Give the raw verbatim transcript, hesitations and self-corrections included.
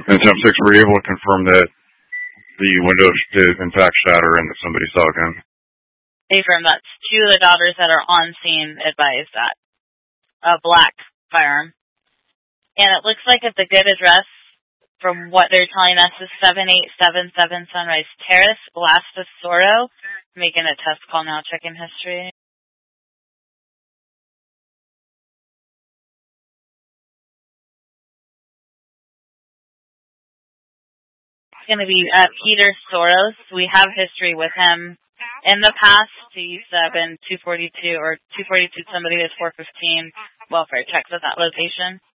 And Temp six, were you able to confirm that the windows did in fact shatter and that somebody saw a gun? Affirm, that's two of the daughters that are on scene advised that. A black firearm. And it looks like it's a good address from what they're telling us is seven eight seven seven Sunrise Terrace, Las Tesoro. Making a test call now, checking history. It's going to be uh, Peter Soros. We have history with him in the past. He's uh, been two forty-two or two forty-two somebody is four fifteen welfare checks at that location.